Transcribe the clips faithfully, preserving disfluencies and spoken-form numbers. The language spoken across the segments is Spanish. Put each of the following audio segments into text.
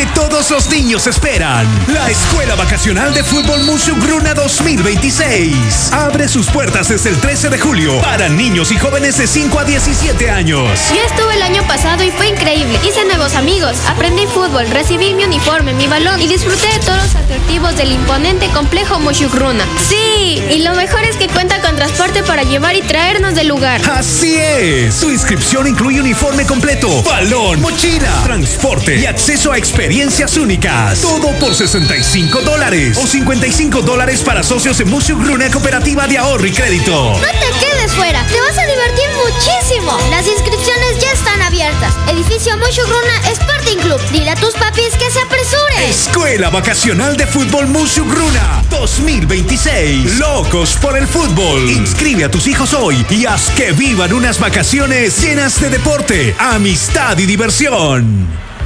todos los niños esperan. La Escuela Vacacional de Fútbol Musugruna dos mil veintiséis. Abre sus puertas desde el trece de julio para niños y jóvenes de cinco a diecisiete años. Yo estuve el año pasado y fue increíble. Hice nuevos amigos, aprendí fútbol, recibí mi uniforme, mi balón y disfruté de todos los atractivos del imponente complejo Musugruna. Sí, y lo mejor es que cuenta con transporte para llevar y traernos del lugar. Así es. Su inscripción incluye uniforme completo, balón, mochila, transporte y acceso a experiencias únicas. Todo por sesenta y cinco dólares o cincuenta y cinco dólares para socios de Musugruna Cooperativa de Ahorro y Crédito. No te quedes fuera, te vas a divertir muchísimo. Las inscripciones ya están abiertas. Edificio Musugruna Sporting Club. Dile a tus papis que se apresuren. Escuela Vacacional de Fútbol Musugruna dos mil veintiséis. Locos por el fútbol. Inscribe a tus hijos hoy y haz que vivan unas vacaciones llenas de deporte, amistad y diversión.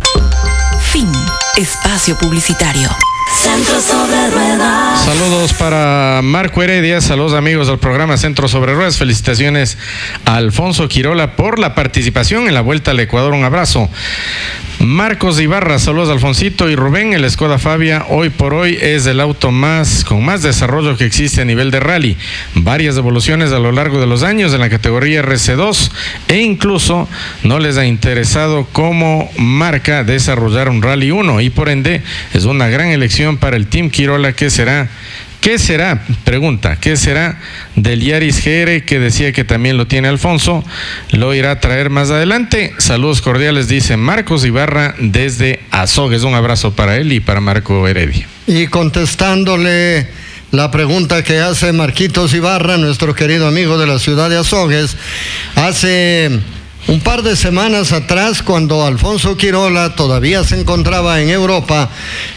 Fin. Espacio publicitario. Centro Sobre Ruedas. Saludos para Marco Heredia, saludos amigos del programa Centro Sobre Ruedas, felicitaciones a Alfonso Quirola por la participación en la Vuelta al Ecuador, un abrazo. Marcos Ibarra, saludos a Alfonsito y Rubén. El Skoda Fabia hoy por hoy es el auto más con más desarrollo que existe a nivel de rally, varias evoluciones a lo largo de los años en la categoría R C dos e incluso no les ha interesado como marca desarrollar un Rally uno y por ende es una gran elección para el Team Quirola. que será ¿Qué será? Pregunta, ¿qué será del Yaris G R que decía que también lo tiene Alfonso? Lo irá a traer más adelante. Saludos cordiales, dice Marcos Ibarra desde Azogues. Un abrazo para él y para Marco Heredia. Y contestándole la pregunta que hace Marquitos Ibarra, nuestro querido amigo de la ciudad de Azogues, hace un par de semanas atrás, cuando Alfonso Quirola todavía se encontraba en Europa,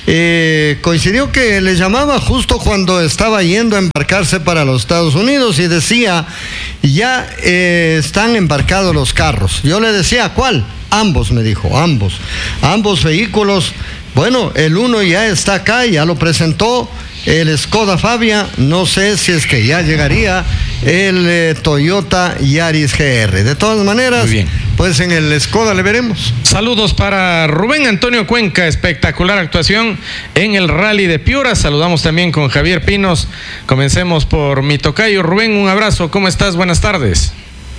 eh, coincidió que le llamaba justo cuando estaba yendo a embarcarse para los Estados Unidos y decía, ya eh, están embarcados los carros. Yo le decía, ¿cuál? Ambos, me dijo, ambos. Ambos vehículos. Bueno, el uno ya está acá, ya lo presentó, el Skoda Fabia, no sé si es que ya llegaría el eh, Toyota Yaris G R. De todas maneras, pues en el Skoda le veremos. Saludos para Rubén Antonio Cuenca, espectacular actuación en el Rally de Piura. Saludamos también con Javier Pinos. Comencemos por mi tocayo. Rubén, un abrazo, ¿cómo estás? Buenas tardes.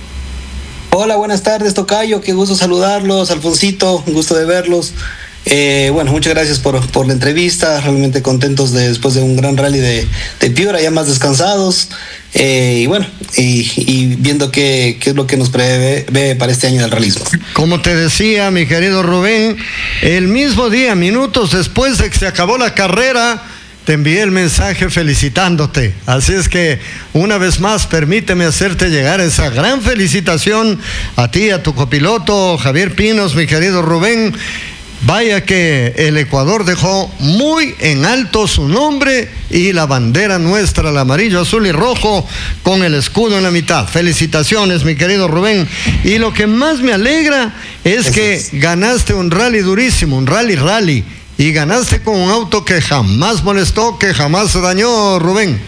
Hola, buenas tardes, tocayo, qué gusto saludarlos, Alfonsito, un gusto de verlos. Eh, bueno, muchas gracias por, por la entrevista, realmente contentos de, después de un gran rally de, de Piura, ya más descansados, eh, y bueno, y, y viendo qué, qué es lo que nos prevé para este año del realismo. Como te decía, mi querido Rubén, el mismo día, minutos después de que se acabó la carrera, te envié el mensaje felicitándote. Así es que, una vez más, permíteme hacerte llegar esa gran felicitación a ti, a tu copiloto, Javier Pinos, mi querido Rubén. Vaya que el Ecuador dejó muy en alto su nombre y la bandera nuestra, el amarillo, azul y rojo, con el escudo en la mitad. Felicitaciones, mi querido Rubén. Y lo que más me alegra es Eso que es. ganaste un rally durísimo, un rally rally, y ganaste con un auto que jamás molestó, que jamás se dañó, Rubén.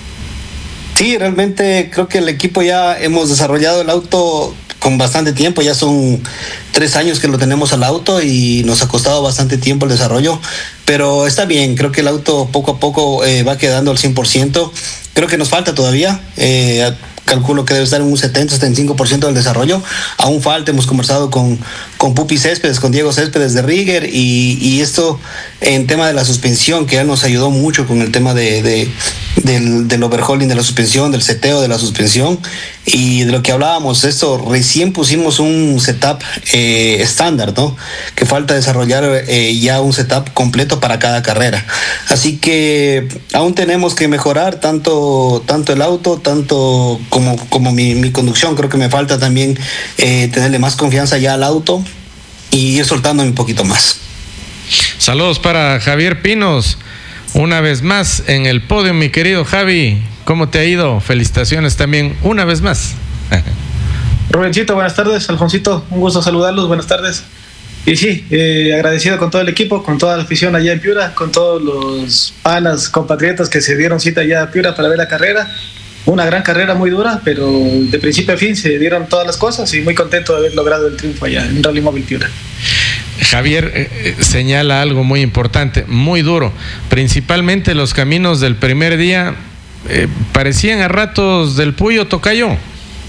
Sí, realmente creo que el equipo ya hemos desarrollado el auto con bastante tiempo, ya son tres años que lo tenemos al auto y nos ha costado bastante tiempo el desarrollo, pero está bien, creo que el auto poco a poco eh, va quedando al cien por ciento, creo que nos falta todavía, eh, calculo que debe estar en un setenta, setenta y cinco por ciento del desarrollo, aún falta, hemos conversado con, con Pupi Céspedes, con Diego Céspedes de Rigger, y, y esto en tema de la suspensión, que él nos ayudó mucho con el tema de, de del, del overhauling de la suspensión, del seteo de la suspensión, y de lo que hablábamos, esto recién pusimos un setup eh, estándar, ¿no? Que falta desarrollar eh, ya un setup completo para cada carrera, así que aún tenemos que mejorar tanto, tanto el auto, tanto como, como mi, mi conducción. Creo que me falta también eh, tenerle más confianza ya al auto y ir soltándome un poquito más. Saludos para Javier Pinos, una vez más en el podio, mi querido Javi. ¿Cómo te ha ido? Felicitaciones también una vez más. Rubencito, buenas tardes. Alfonsito, un gusto saludarlos, buenas tardes. Y sí, eh, agradecido con todo el equipo, con toda la afición allá en Piura, con todos los panas, compatriotas que se dieron cita allá a Piura para ver la carrera. Una gran carrera muy dura, pero de principio a fin se dieron todas las cosas y muy contento de haber logrado el triunfo allá en Rally Móvil Piura. Javier eh, señala algo muy importante, muy duro. Principalmente los caminos del primer día eh, parecían a ratos del Puyo, tocayo.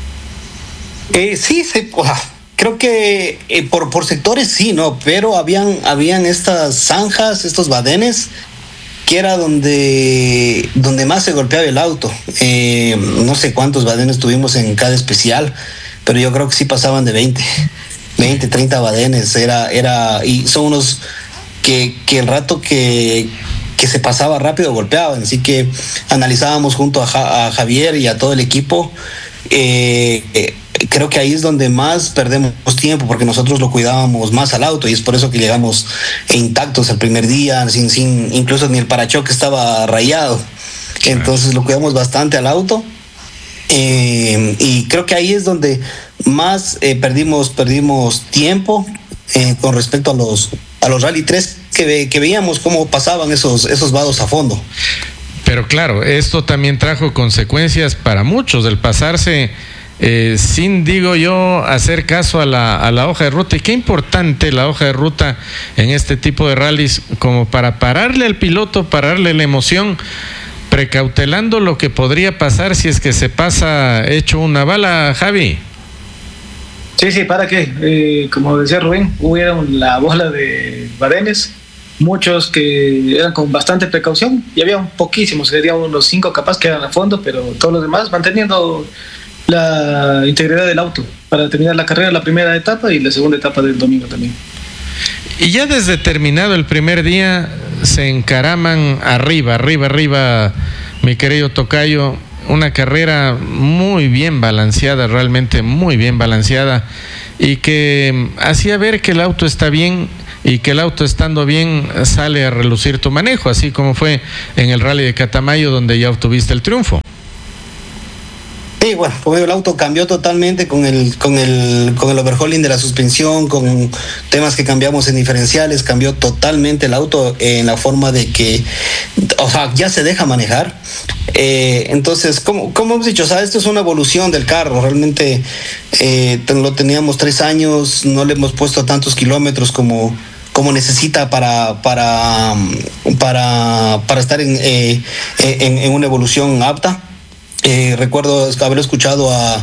Eh, sí, sí, creo que eh, por, por sectores sí, ¿no? Pero habían, habían estas zanjas, estos badenes, que era donde, donde más se golpeaba el auto. Eh, no sé cuántos badenes tuvimos en cada especial, pero yo creo que sí pasaban de veinte, veinte, treinta badenes. Era, era, y son unos que, que el rato que, que se pasaba rápido golpeaban. Así que analizábamos junto a, ja, a Javier y a todo el equipo. Eh, eh, creo que ahí es donde más perdemos tiempo, porque nosotros lo cuidábamos más al auto, y es por eso que llegamos intactos el primer día, sin, sin incluso ni el parachoque estaba rayado. Entonces lo cuidamos bastante al auto, eh, y creo que ahí es donde más eh, perdimos perdimos tiempo eh, con respecto a los a los Rally tres, que, ve, que veíamos cómo pasaban esos, esos vados a fondo. Pero claro, esto también trajo consecuencias para muchos, el pasarse eh, sin, digo yo, hacer caso a la, a la hoja de ruta. Y qué importante la hoja de ruta en este tipo de rallies, como para pararle al piloto, pararle la emoción, precautelando lo que podría pasar si es que se pasa hecho una bala, Javi. Sí, sí, ¿para qué? Eh, como decía Rubén, hubo la bola de badenes, muchos que eran con bastante precaución, y había poquísimos, serían unos cinco capaz que eran a fondo, pero todos los demás manteniendo la integridad del auto para terminar la carrera, la primera etapa y la segunda etapa del domingo también. Y ya desde terminado el primer día se encaraman arriba, arriba, arriba, mi querido tocayo, una carrera muy bien balanceada, realmente muy bien balanceada, y que hacía ver que el auto está bien, y que el auto estando bien sale a relucir tu manejo, así como fue en el Rally de Catamayo, donde ya obtuviste el triunfo. Sí, bueno, pues el auto cambió totalmente con el, con el, con el overhauling de la suspensión, con temas que cambiamos en diferenciales, cambió totalmente el auto en la forma de que, o sea, ya se deja manejar. Eh, entonces, como, como hemos dicho, o sea, esto es una evolución del carro. Realmente eh, lo teníamos tres años, no le hemos puesto tantos kilómetros como como necesita para para para para estar en, eh, en, en una evolución apta. Eh, recuerdo haber escuchado a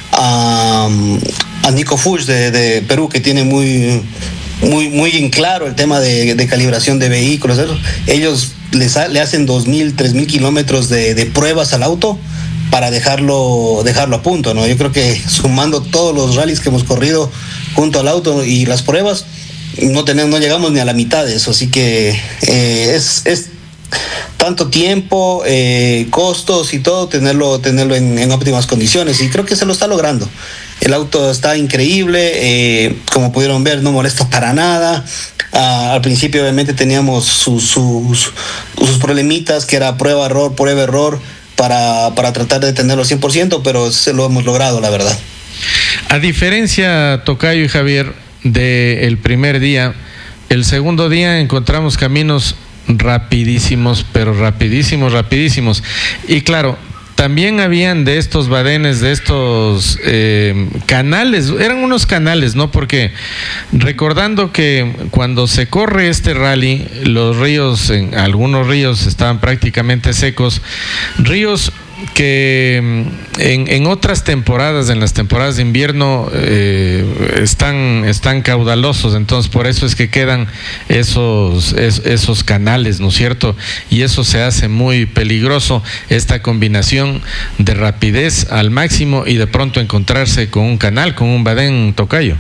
a, a Nico Fuchs de, de Perú, que tiene muy muy muy en claro el tema de, de calibración de vehículos. Ellos les le hacen dos mil, tres mil kilómetros de, de pruebas al auto para dejarlo dejarlo a punto, ¿no? Yo creo que sumando todos los rallies que hemos corrido junto al auto y las pruebas, no tenemos, no llegamos ni a la mitad de eso. Así que eh, es, es tanto tiempo, eh, costos y todo, tenerlo, tenerlo en, en óptimas condiciones, y creo que se lo está logrando. El auto está increíble, eh, como pudieron ver, no molesta para nada. Ah, al principio obviamente teníamos sus, sus, sus problemitas, que era prueba, error, prueba, error, para, para tratar de tenerlo cien por ciento, pero se lo hemos logrado, la verdad. A diferencia, tocayo y Javier, del primer día, el segundo día encontramos caminos rapidísimos, pero rapidísimos, rapidísimos. Y claro, también habían de estos badenes, de estos eh, canales, eran unos canales, ¿no? Porque recordando que cuando se corre este rally, los ríos, en algunos ríos estaban prácticamente secos, ríos que en, en otras temporadas, en las temporadas de invierno, eh, están, están caudalosos. Entonces por eso es que quedan esos, es, esos canales, ¿no es cierto? Y eso se hace muy peligroso, esta combinación de rapidez al máximo y de pronto encontrarse con un canal, con un badén, tocayo.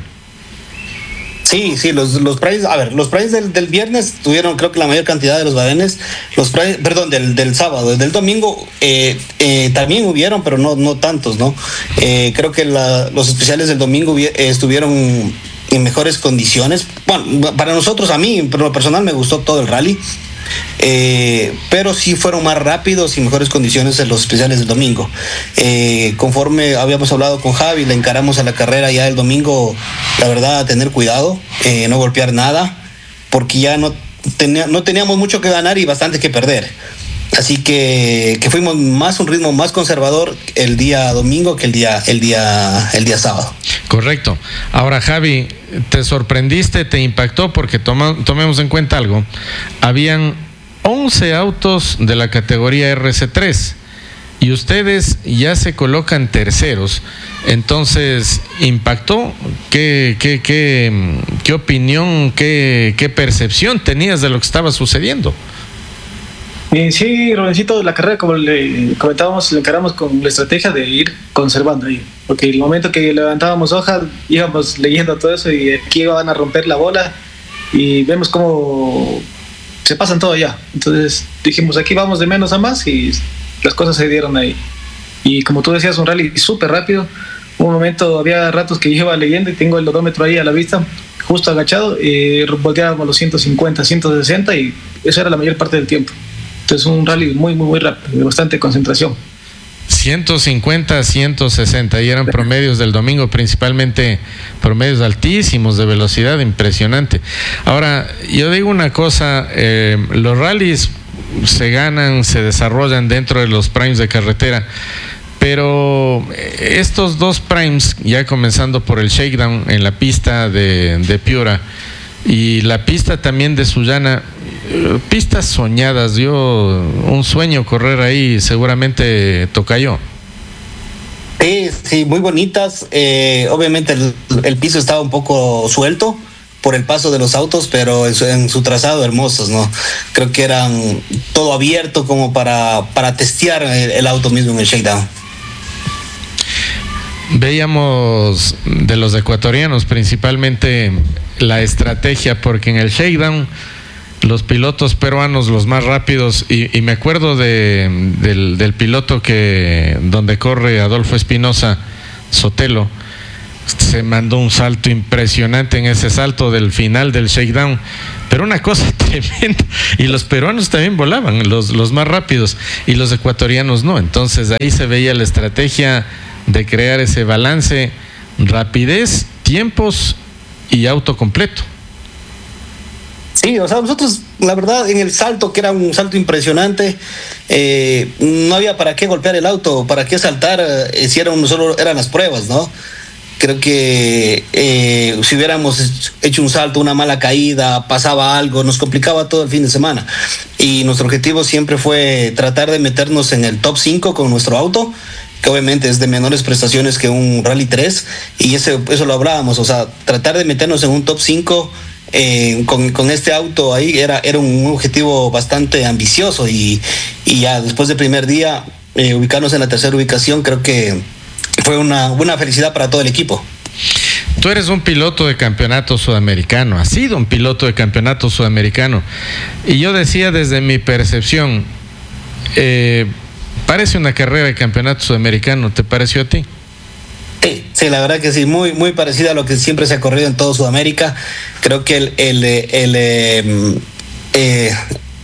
Sí, sí, los, los prices, a ver, los prices del, del viernes tuvieron, creo que la mayor cantidad de los badenes, los prices, perdón, del, del sábado, del domingo eh, eh, también hubieron, pero no, no tantos, ¿no? Eh, creo que la, los especiales del domingo eh, estuvieron en mejores condiciones. Bueno, para nosotros, a mí, por lo personal, me gustó todo el rally. Eh, pero sí fueron más rápidos y mejores condiciones en los especiales del domingo. Eh, conforme habíamos hablado con Javi, le encaramos a la carrera ya el domingo, la verdad, a tener cuidado, eh, no golpear nada, porque ya no, tenía, no teníamos mucho que ganar y bastante que perder. Así que, que fuimos más un ritmo más conservador el día domingo que el día, el día, el día sábado. Correcto. Ahora, Javi, ¿te sorprendiste, te impactó? Porque toma, tomemos en cuenta algo. Habían once autos de la categoría R C tres y ustedes ya se colocan terceros. Entonces, ¿impactó? ¿Qué, qué, qué, qué opinión, qué, qué percepción tenías de lo que estaba sucediendo? Eh, sí, Robencito, la carrera, como le comentábamos, le encaramos con la estrategia de ir conservando ahí. Porque el momento que levantábamos hojas, íbamos leyendo todo eso y aquí iban a romper la bola y vemos cómo se pasan todo ya. Entonces dijimos, aquí vamos de menos a más y las cosas se dieron ahí. Y como tú decías, un rally súper rápido. Un momento, había ratos que yo iba leyendo y tengo el odómetro ahí a la vista, justo agachado, y volteábamos los ciento cincuenta, ciento sesenta y eso era la mayor parte del tiempo. Entonces un rally muy, muy, muy rápido, de bastante concentración. ciento cincuenta, ciento sesenta, y eran promedios del domingo, principalmente promedios altísimos de velocidad, impresionante. Ahora, yo digo una cosa, eh, los rallies se ganan, se desarrollan dentro de los primes de carretera, pero estos dos primes, ya comenzando por el shakedown en la pista de, de Piura y la pista también de Sullana, pistas soñadas, yo un sueño correr ahí, seguramente Tocayo. Sí, sí, muy bonitas. Eh, obviamente el, el piso estaba un poco suelto por el paso de los autos, pero en su, en su trazado hermosos, ¿no? Creo que eran todo abierto como para, para testear el, el auto mismo en el shakedown. Veíamos de los ecuatorianos principalmente la estrategia, porque en el shakedown los pilotos peruanos, los más rápidos, y, y me acuerdo de, del, del piloto que donde corre Adolfo Espinosa, Sotelo, se mandó un salto impresionante en ese salto del final del shakedown, pero una cosa tremenda, y los peruanos también volaban, los, los más rápidos, y los ecuatorianos no. Entonces ahí se veía la estrategia de crear ese balance, rapidez, tiempos y auto completo. Sí, o sea, nosotros, la verdad, en el salto, que era un salto impresionante, eh, no había para qué golpear el auto, para qué saltar, eh, si eran, solo eran las pruebas, ¿no? Creo que eh, si hubiéramos hecho un salto, una mala caída, pasaba algo, nos complicaba todo el fin de semana. Y nuestro objetivo siempre fue tratar de meternos en el top cinco con nuestro auto, que obviamente es de menores prestaciones que un Rally tres, y ese, eso lo hablábamos, o sea, tratar de meternos en un top cinco eh, con, con este auto ahí era, era un objetivo bastante ambicioso, y, y ya después del primer día eh, ubicarnos en la tercera ubicación, creo que fue una buena felicidad para todo el equipo. Tú eres un piloto de campeonato sudamericano, has sido un piloto de campeonato sudamericano, y yo decía desde mi percepción, eh, parece una carrera de campeonato sudamericano. ¿Te pareció a ti? Sí, sí, la verdad que sí, muy, muy parecida a lo que siempre se ha corrido en toda Sudamérica. Creo que el, el, el, el, eh,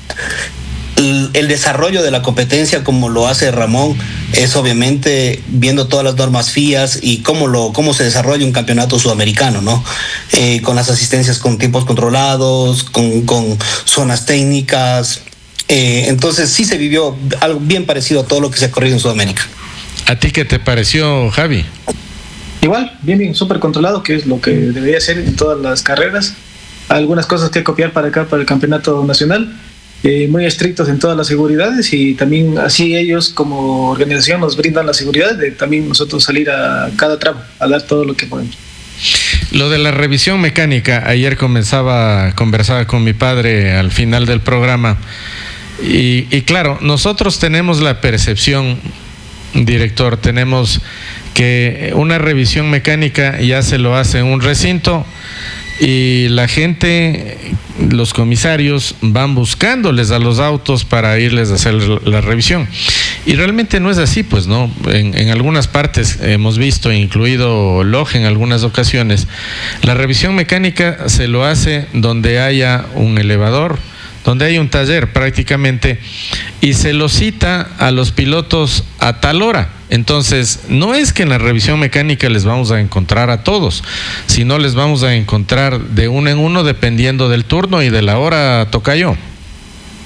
el, el desarrollo de la competencia, como lo hace Ramón, es obviamente viendo todas las normas F I A S y cómo, lo, cómo se desarrolla un campeonato sudamericano, ¿no? Eh, con las asistencias con tiempos controlados, con, con zonas técnicas. Eh, entonces sí se vivió algo bien parecido a todo lo que se ha corrido en Sudamérica. ¿A ti qué te pareció, Javi? Igual, bien, bien, súper controlado, que es lo que debería ser en todas las carreras. Algunas cosas que copiar para acá, para el campeonato nacional. Eh, muy estrictos en todas las seguridades, y también así ellos como organización nos brindan la seguridad de también nosotros salir a cada tramo, a dar todo lo que podemos. Lo de la revisión mecánica, ayer comenzaba, conversaba con mi padre al final del programa. Y, y claro, nosotros tenemos la percepción, director, tenemos que una revisión mecánica ya se lo hace en un recinto y la gente, los comisarios van buscándoles a los autos para irles a hacer la revisión. Y realmente no es así, pues, ¿no? En, en algunas partes hemos visto, incluido Loja en algunas ocasiones, la revisión mecánica se lo hace donde haya un elevador, donde hay un taller prácticamente, y se lo cita a los pilotos a tal hora. Entonces, no es que en la revisión mecánica les vamos a encontrar a todos, sino les vamos a encontrar de uno en uno dependiendo del turno y de la hora, Tocayo.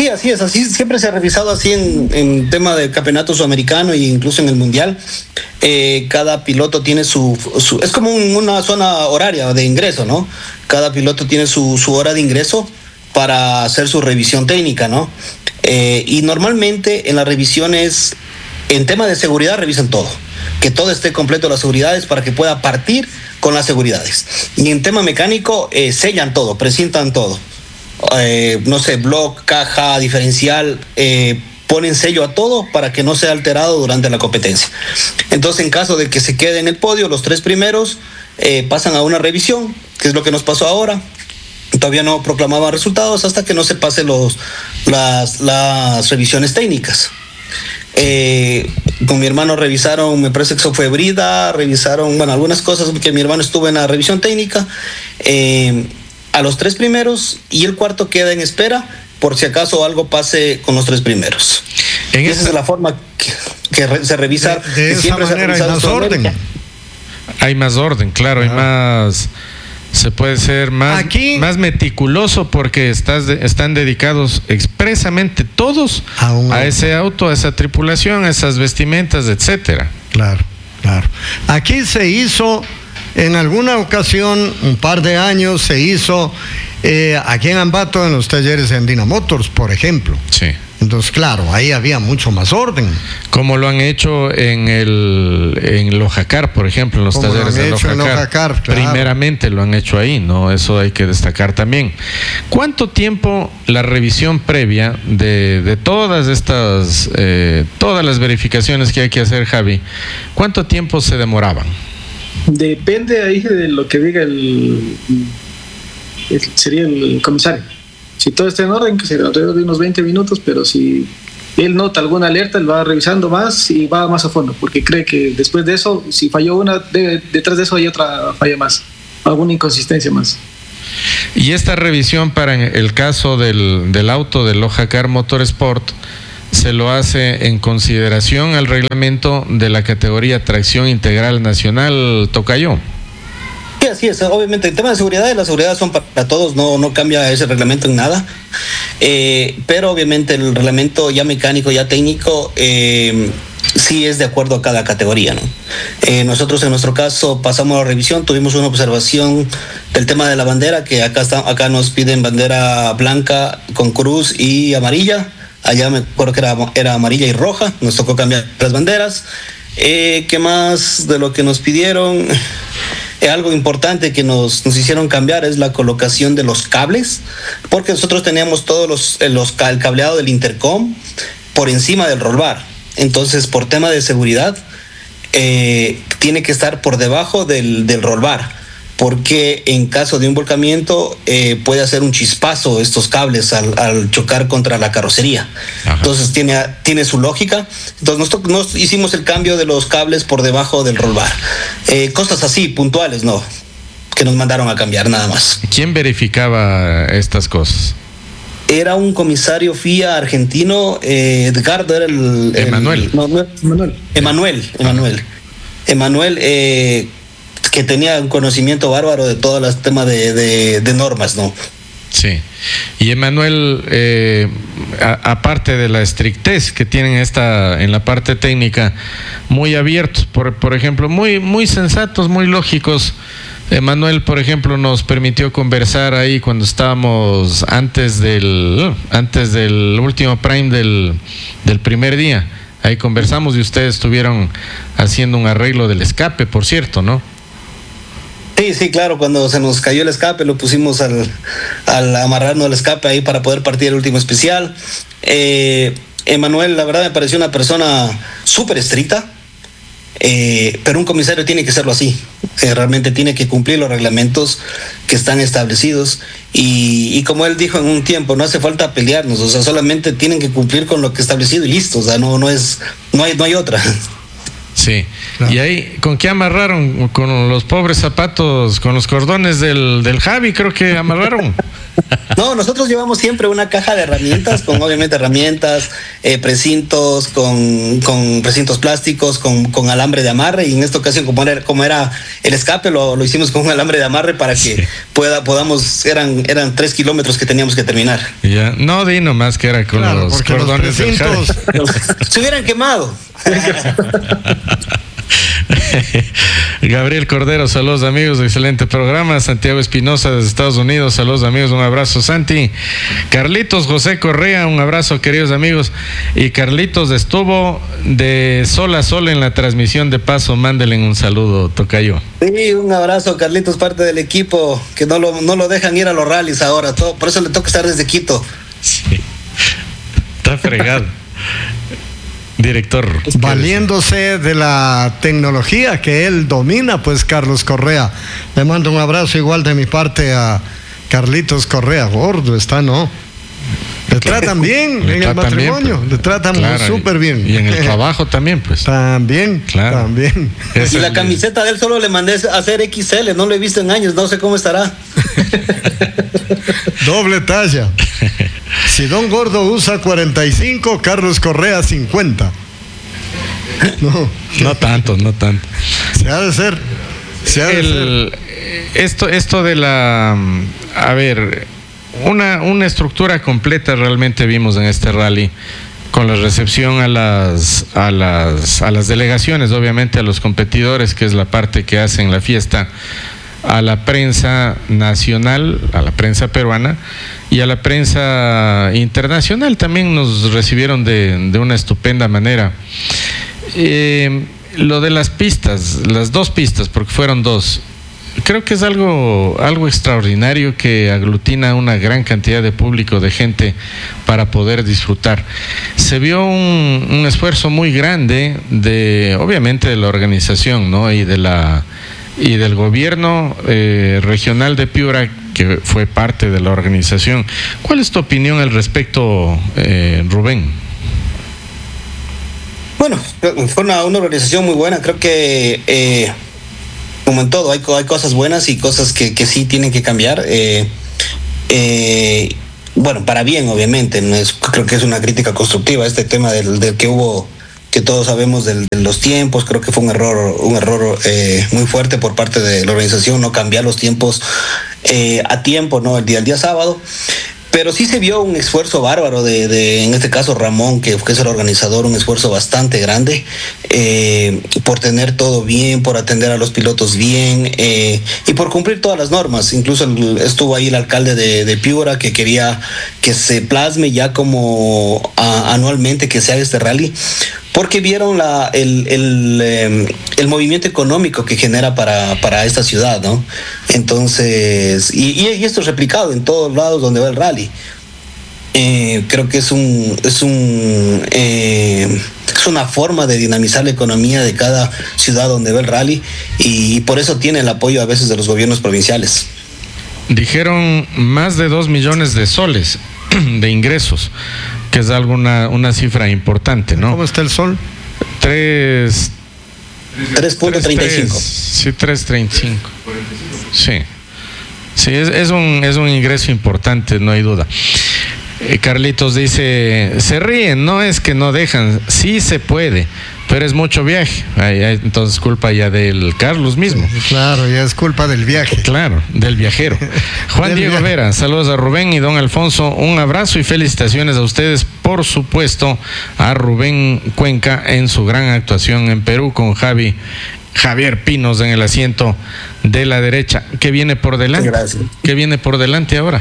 Sí, así es, así siempre se ha revisado así en, en tema del campeonato sudamericano e incluso en el mundial. Eh, cada piloto tiene su, su es como un, una zona horaria de ingreso, ¿no? Cada piloto tiene su, su hora de ingreso para hacer su revisión técnica, ¿no? Eh, y normalmente en las revisiones, en tema de seguridad, revisan todo, que todo esté completo las seguridades para que pueda partir con las seguridades. Y en tema mecánico, eh, sellan todo, precintan todo. Eh, no sé, block, caja, diferencial, eh, ponen sello a todo para que no sea alterado durante la competencia. Entonces, en caso de que se quede en el podio, los tres primeros eh, pasan a una revisión, que es lo que nos pasó ahora. Todavía no proclamaban resultados hasta que no se pasen los, las, las revisiones técnicas. Eh, con mi hermano revisaron, me parece que eso fue brida, revisaron, bueno, algunas cosas que mi hermano estuvo en la revisión técnica. Eh, a los tres primeros y el cuarto queda en espera por si acaso algo pase con los tres primeros. En esa esta... es la forma que, que re, se revisa. De, de esa manera hay más orden. Hay más orden, claro, ah. hay más... Se puede ser más, Aquí, más meticuloso porque estás de, están dedicados expresamente todos a, un a ese auto, a esa tripulación, a esas vestimentas, etcétera. Claro, claro. Aquí se hizo... En alguna ocasión, un par de años, se hizo eh, aquí en Ambato, en los talleres de Andina Motors, por ejemplo. Sí. Entonces, claro, ahí había mucho más orden. Como lo han hecho en el en Lojacar, por ejemplo, en los Como talleres de Lojacar. Lojacar claro. Primeramente lo han hecho ahí, ¿no? Eso hay que destacar también. ¿Cuánto tiempo la revisión previa de, de todas estas, eh, todas las verificaciones que hay que hacer, Javi, cuánto tiempo se demoraban? Depende ahí de lo que diga el, el sería el comisario. Si todo está en orden, que será alrededor de unos veinte minutos, pero si él nota alguna alerta, él va revisando más y va más a fondo, porque cree que después de eso, si falló una, de, detrás de eso hay otra falla más, alguna inconsistencia más. Y esta revisión para el caso del, del auto del Lojacar Motorsport se lo hace en consideración al reglamento de la categoría Tracción Integral Nacional Tocayo. Sí, así es. Obviamente el tema de seguridad, la seguridad son para todos, no, no cambia ese reglamento en nada. Eh, pero obviamente el reglamento ya mecánico, ya técnico, eh, sí es de acuerdo a cada categoría, ¿no? Eh, nosotros en nuestro caso pasamos la revisión, tuvimos una observación del tema de la bandera, que acá, está, acá nos piden bandera blanca con cruz y amarilla. Allá me acuerdo que era, era amarilla y roja, nos tocó cambiar las banderas. Eh, ¿Qué más de lo que nos pidieron? Eh, algo importante que nos, nos hicieron cambiar es la colocación de los cables, porque nosotros teníamos todos los, los el cableado del intercom por encima del roll bar. Entonces, por tema de seguridad, eh, tiene que estar por debajo del, del roll bar, porque en caso de un volcamiento eh, puede hacer un chispazo estos cables al, al chocar contra la carrocería. Ajá. Entonces tiene, tiene su lógica. Entonces nos, nos hicimos el cambio de los cables por debajo del roll bar. Eh, cosas así, puntuales, ¿no? Que nos mandaron a cambiar, nada más. ¿Quién verificaba estas cosas? Era un comisario F I A argentino, eh, Edgardo era el... Emanuel. El, no, no, Emanuel. Emanuel, Emanuel. Emanuel, eh, que tenía un conocimiento bárbaro de todos los temas de, de, de normas, ¿no? Sí. Y Emanuel, eh, a, aparte de la estrictez que tienen esta en la parte técnica, muy abiertos, por, por ejemplo, muy, muy sensatos, muy lógicos. Emanuel, por ejemplo, nos permitió conversar ahí cuando estábamos antes del antes del último prime del, del primer día. Ahí conversamos y ustedes estuvieron haciendo un arreglo del escape, por cierto, ¿no? Sí, sí, claro, cuando se nos cayó el escape lo pusimos al, al amarrarnos el escape ahí para poder partir el último especial. Eh, Emanuel, la verdad me pareció una persona súper estricta, eh, pero un comisario tiene que serlo así, eh, realmente tiene que cumplir los reglamentos que están establecidos y, y como él dijo en un tiempo, no hace falta pelearnos, o sea, solamente tienen que cumplir con lo que establecido y listo, o sea, no, no, es, no, hay, no hay otra. Sí, claro. ¿Y ahí con qué amarraron? Con los pobres zapatos, con los cordones del, del Javi, creo que amarraron. No, nosotros llevamos siempre una caja de herramientas, con obviamente herramientas, eh, precintos, con, con precintos plásticos, con, con alambre de amarre, y en esta ocasión, como era, como era el escape, lo, lo hicimos con un alambre de amarre para que sí. pueda, podamos, eran, eran tres kilómetros que teníamos que terminar. Ya, no di nomás que era con claro, los cordones los precintos se hubieran quemado. Gabriel Cordero, saludos amigos, excelente programa. Santiago Espinosa desde Estados Unidos, saludos amigos, un abrazo Santi. Carlitos José Correa, un abrazo queridos amigos. Y Carlitos estuvo de sol a sol en la transmisión de paso, mándele un saludo, tocayo. Sí, un abrazo Carlitos, parte del equipo que no lo, no lo dejan ir a los rallies ahora, todo, por eso le toca estar desde Quito. Sí, está fregado. Director. Valiéndose de la tecnología que él domina, pues Carlos Correa. Le mando un abrazo igual de mi parte a Carlitos Correa. Gordo está, ¿no? Le tratan bien le en tratan el matrimonio, bien, pues. Le tratan claro, súper bien. Y en el trabajo también, pues. También, claro. También. Y la camiseta de él solo le mandé a hacer equis ele, no lo he visto en años, no sé cómo estará. Doble talla. Si Don Gordo usa cuarenta y cinco, Carlos Correa cincuenta. No, no tanto, no tanto. Se ha de ser. Se ha de el, ser. Esto, esto de la, a ver, una, una estructura completa realmente vimos en este rally, con la recepción a las, a las, a las delegaciones, obviamente a los competidores, que es la parte que hacen la fiesta, a la prensa nacional, a la prensa peruana y a la prensa internacional. También nos recibieron de, de una estupenda manera. Eh, lo de las pistas, las dos pistas, porque fueron dos, creo que es algo, algo extraordinario que aglutina una gran cantidad de público, de gente para poder disfrutar. Se vio un, un esfuerzo muy grande de, obviamente, de la organización, ¿no? y de la y del gobierno eh, regional de Piura, que fue parte de la organización. ¿Cuál es tu opinión al respecto, eh, Rubén? Bueno, fue una, una organización muy buena. Creo que eh, como en todo, hay, hay cosas buenas y cosas que, que sí tienen que cambiar. Eh, eh, bueno, para bien, obviamente. No es, creo que es una crítica constructiva este tema del, del que hubo, que todos sabemos del, de los tiempos. Creo que fue un error, un error eh, muy fuerte por parte de la organización no cambiar los tiempos eh, a tiempo, ¿no? El día, el día sábado. Pero sí se vio un esfuerzo bárbaro de, de en este caso Ramón, que, que es el organizador, un esfuerzo bastante grande eh, por tener todo bien, por atender a los pilotos bien eh, y por cumplir todas las normas. Incluso el, estuvo ahí el alcalde de, de Piura, que quería que se plasme ya como a, anualmente que se haga este rally, porque vieron la, el, el, eh, el movimiento económico que genera para, para esta ciudad, ¿no? Entonces, y, y esto es replicado en todos lados donde va el rally. Eh, creo que es un es un eh, es una forma de dinamizar la economía de cada ciudad donde va el rally, y por eso tiene el apoyo a veces de los gobiernos provinciales. Dijeron más de dos millones de soles de ingresos, que es alguna una cifra importante, ¿no? ¿Cómo está el sol? Tres tres punto treinta y cinco. Sí, tres treinta y cinco. Sí. Sí, es, es un es un ingreso importante, no hay duda. Eh, Carlitos dice, se ríen, no es que no dejan, sí se puede, pero es mucho viaje. Ay, ay, entonces culpa ya del Carlos mismo. Claro, ya es culpa del viaje. Claro, del viajero. Juan del Diego viaje. Vera, saludos a Rubén y don Alfonso, un abrazo y felicitaciones a ustedes, por supuesto a Rubén Cuenca en su gran actuación en Perú con Javi Javier Pinos en el asiento de la derecha. ¿Qué viene por delante? Gracias. ¿Qué viene por delante ahora?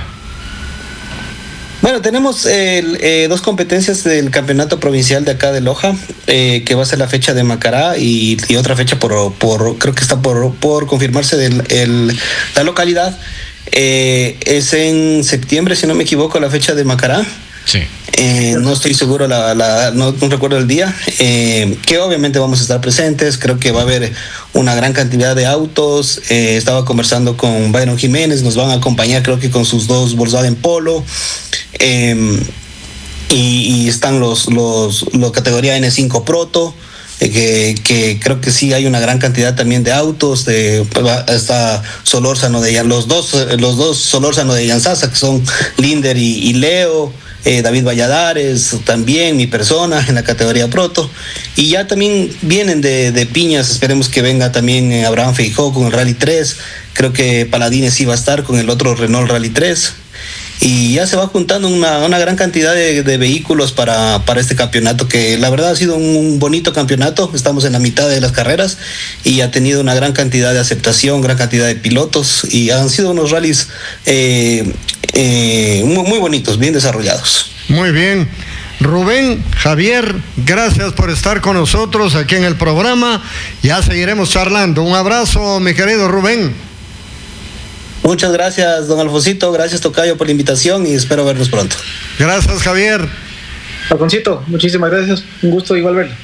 Bueno, tenemos eh, eh, dos competencias del campeonato provincial de acá de Loja, eh, que va a ser la fecha de Macará y, y otra fecha por, por creo que está por, por confirmarse del, el, la localidad. Eh, es en septiembre, si no me equivoco, la fecha de Macará. Sí. Eh, no estoy seguro, la, la, no, no recuerdo el día, eh, que obviamente vamos a estar presentes. Creo que va a haber una gran cantidad de autos. Eh, estaba conversando con Byron Jiménez, nos van a acompañar creo que con sus dos Volkswagen Polo. Eh, y, y están los, los, los categoría ene cinco Proto. eh, que, que creo que sí hay una gran cantidad también de autos, de, está Solórzano de los dos, los dos Solórzano de Yanzasa, que son Linder y, y Leo. Eh, David Valladares, también mi persona en la categoría Proto, y ya también vienen de, de piñas, esperemos que venga también eh, Abraham Feijó con el Rally tres, creo que Paladines sí va a estar con el otro Renault Rally tres, y ya se va juntando una, una gran cantidad de, de vehículos para, para este campeonato, que la verdad ha sido un, un bonito campeonato. Estamos en la mitad de las carreras y ha tenido una gran cantidad de aceptación, gran cantidad de pilotos, y han sido unos rallies eh, eh, muy, muy bonitos, bien desarrollados. Muy bien. Rubén, Javier, gracias por estar con nosotros aquí en el programa. Ya seguiremos charlando. Un abrazo, mi querido Rubén. Muchas gracias, don Alfonsito, gracias Tocayo por la invitación y espero vernos pronto. Gracias, Javier. Alfonsito, muchísimas gracias, un gusto igual verlo.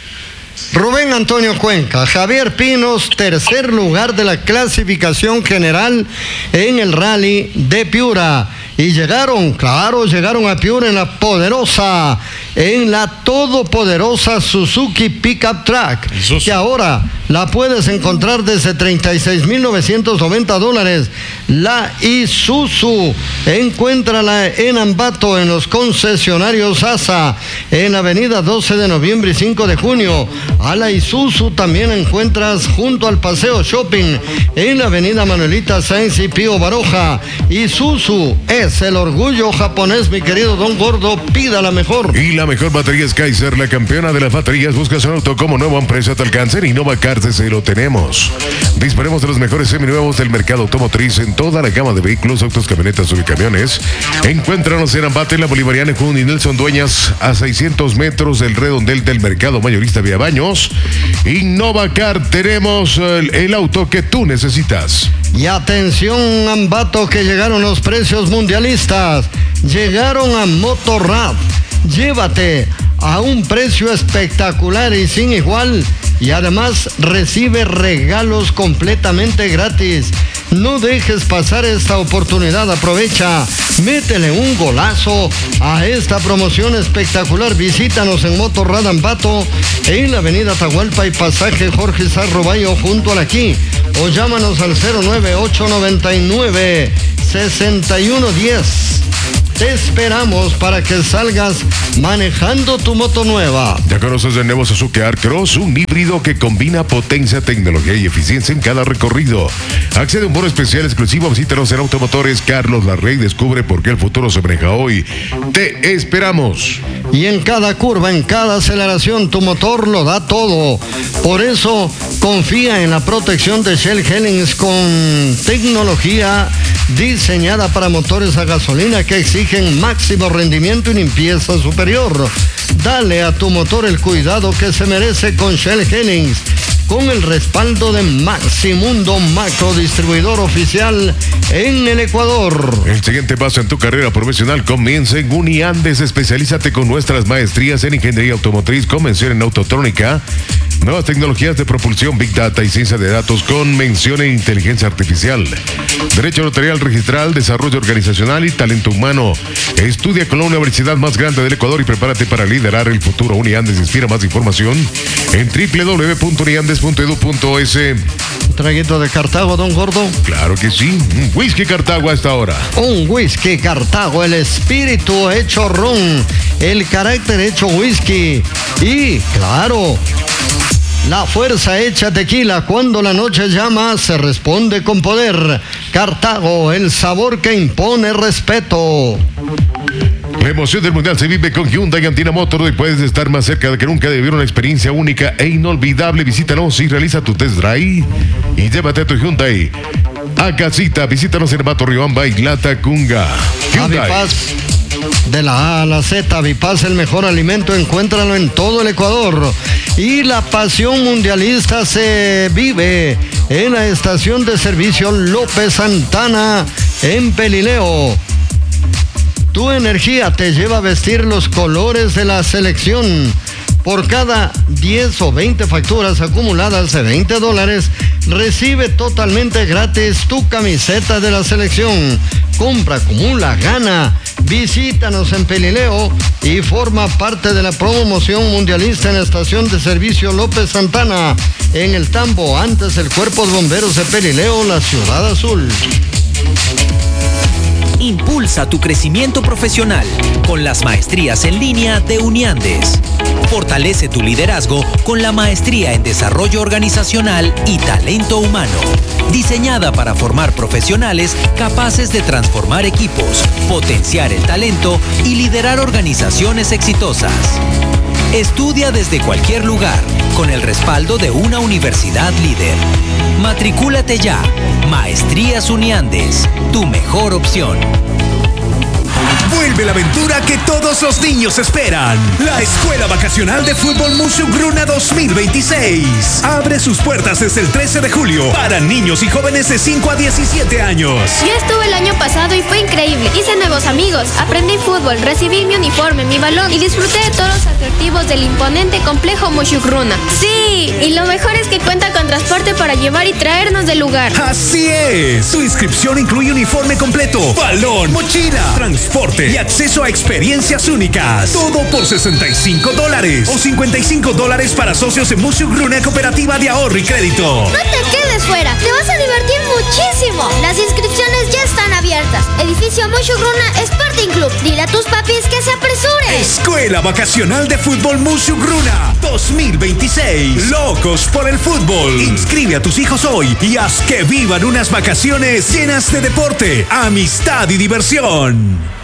Rubén Antonio Cuenca, Javier Pinos, tercer lugar de la clasificación general en el Rally de Piura. Y llegaron, claro, llegaron a Piura en la poderosa, en la todopoderosa Suzuki Pickup Track, Jesús. Que ahora la puedes encontrar desde treinta y seis mil novecientos noventa dólares. La Isuzu, encuéntrala en Ambato, en los concesionarios A S A, en avenida doce de noviembre y cinco de junio. A la Isuzu también encuentras junto al Paseo Shopping, en la avenida Manuelita Sáenz y Pío Baroja. Isuzu es el orgullo japonés, mi querido Don Gordo, pida la mejor. Y la mejor batería es Kaiser, la campeona de las baterías. Buscas un auto como nuevo a un precio a tu alcance, y Innova Cars se lo tenemos. Disponemos de los mejores seminuevos del mercado automotriz en toda la gama de vehículos, autos, camionetas y camiones. Encuéntranos en Ambato, en la Bolivariana, Jun y Nelson Dueñas, a seiscientos metros del redondel del mercado mayorista Vía Baños. Innova Car, tenemos el, el auto que tú necesitas. Y atención, Ambato, que llegaron los precios mundialistas. Llegaron a Motorrad. Llévate a un precio espectacular y sin igual, y además recibe regalos completamente gratis. No dejes pasar esta oportunidad, aprovecha, métele un golazo a esta promoción espectacular. Visítanos en Motorrad Ambato, en la avenida Atahualpa y pasaje Jorge Sarroballo junto a la Aquí, o llámanos al cero nueve ocho nueve nueve seis uno uno cero. Te esperamos para que salgas manejando tu moto nueva. Ya conoces el nuevo Suzuki Aircross, un híbrido que combina potencia, tecnología y eficiencia en cada recorrido. Accede a un bono especial exclusivo. Visítanos en Automotores Carlos Larrey. Descubre por qué el futuro se maneja hoy. Te esperamos. Y en cada curva, en cada aceleración, tu motor lo da todo. Por eso, confía en la protección de Shell Helix, con tecnología diseñada para motores a gasolina que exigen máximo rendimiento y limpieza superior. Dale a tu motor el cuidado que se merece con Shell Helix, con el respaldo de Maximundo, macro distribuidor oficial en el Ecuador. El siguiente paso en tu carrera profesional comienza en Uniandes. Especialízate con nuestras maestrías en ingeniería automotriz, con mención en autotrónica, nuevas tecnologías de propulsión, Big Data y ciencia de datos, con mención en inteligencia artificial, derecho notarial registral, desarrollo organizacional y talento humano. Estudia con la universidad más grande del Ecuador y prepárate para liderar el futuro. Uniandes inspira. Más información en doble u doble u doble u punto uniandes punto edu punto es. ¿Un traguito de Cartago, Don Gordo? Claro que sí. Un whisky Cartago a esta hora. Un whisky Cartago, el espíritu hecho ron, el carácter hecho whisky y, claro, la fuerza hecha tequila. Cuando la noche llama, se responde con poder. Cartago, el sabor que impone respeto. La emoción del mundial se vive con Hyundai Antina Motor, y puedes estar más cerca de que nunca de vivir una experiencia única e inolvidable. Visítanos y realiza tu test drive y llévate a tu Hyundai a casita. Visítanos en Mato Riobamba y Latacunga. Hyundai. Avipaz, de la A a la Z, Avipaz, el mejor alimento, encuéntralo en todo el Ecuador. Y la pasión mundialista se vive en la estación de servicio López Santana, en Pelileo. Tu energía te lleva a vestir los colores de la selección. Por cada diez o veinte facturas acumuladas de veinte dólares, recibe totalmente gratis tu camiseta de la selección. compra, acumula, gana. Visítanos en Pelileo y forma parte de la promoción mundialista en la estación de servicio López Santana, en el Tambo, antes el Cuerpo de Bomberos de Pelileo, la Ciudad Azul. Impulsa tu crecimiento profesional con las maestrías en línea de Uniandes. Fortalece tu liderazgo con la maestría en desarrollo organizacional y talento humano, diseñada para formar profesionales capaces de transformar equipos, potenciar el talento y liderar organizaciones exitosas. Estudia desde cualquier lugar con el respaldo de una universidad líder. Matricúlate ya. Maestrías Uniandes, tu mejor opción. Vuelve la aventura que todos los niños esperan. La Escuela Vacacional de Fútbol Musugruna dos mil veintiséis. Abre sus puertas desde el trece de julio para niños y jóvenes de cinco a diecisiete años. Yo estuve el año pasado y fue increíble. Hice nuevos amigos, aprendí fútbol, recibí mi uniforme, mi balón y disfruté de todos los atractivos del imponente complejo Musugruna. Sí, y lo mejor es que cuenta con transporte para llevar y traernos del lugar. Así es. Su inscripción incluye uniforme completo, balón, mochila, transporte y acceso a experiencias únicas. Todo por sesenta y cinco dólares o cincuenta y cinco dólares para socios en Musugruna Cooperativa de Ahorro y Crédito. No te quedes fuera, te vas a divertir muchísimo. Las inscripciones ya están abiertas. Edificio Musugruna Sporting Club. Dile a tus papis que se apresuren. Escuela Vacacional de Fútbol Musugruna dos mil veintiséis. Locos por el fútbol. Inscribe a tus hijos hoy y haz que vivan unas vacaciones llenas de deporte, amistad y diversión.